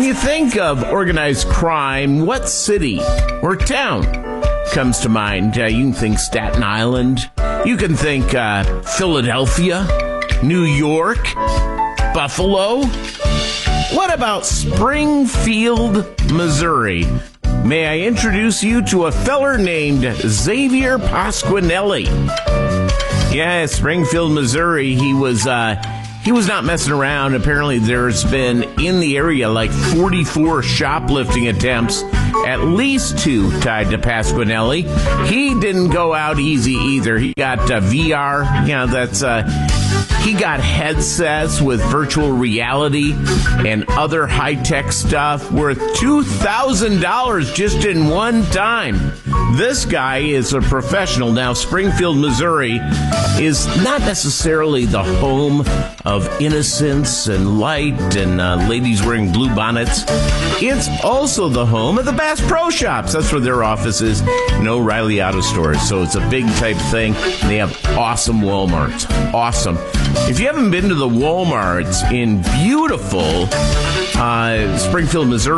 When you think of organized crime, what city or town comes to mind? You can think Staten Island. You can think Philadelphia, New York, Buffalo. What about Springfield, Missouri? May I introduce you to a feller named Xavier Pasquinelli? Yeah, Springfield, Missouri. He was not messing around. Apparently, there's been in the area like 44 shoplifting attempts, at least 2 tied to Pasquinelli. He didn't go out easy either. He got VR. He got headsets with virtual reality and other high-tech stuff worth $2,000 just in one time. This guy is a professional. Now, Springfield, Missouri is not necessarily the home of innocence and light and ladies wearing blue bonnets. It's also the home of the Bass Pro Shops. That's where their office is in O'Reilly Auto Stores. So it's a big type thing. They have awesome Walmarts. Awesome. If you haven't been to the Walmarts in beautiful Springfield, Missouri,